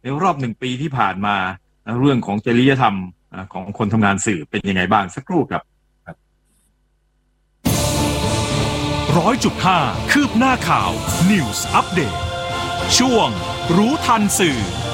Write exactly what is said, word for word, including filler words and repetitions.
รอบหนึ่งปีที่ผ่านมาเรื่องของจริยธรรมของคนทำงานสื่อเป็นยังไงบ้างสักครู่ครับร้อยจุดห้าคืบหน้าข่าว News Update ช่วงรู้ทันสื่อ